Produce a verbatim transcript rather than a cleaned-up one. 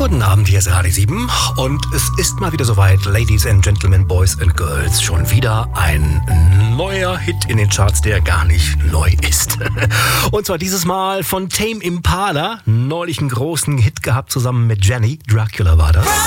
Guten Abend, hier ist Radio sieben und es ist mal wieder soweit, Ladies and Gentlemen, Boys and Girls, schon wieder ein neuer Hit in den Charts, der gar nicht neu ist. Und zwar dieses Mal von Tame Impala, neulich einen großen Hit gehabt, zusammen mit Jenny, Dracula war das.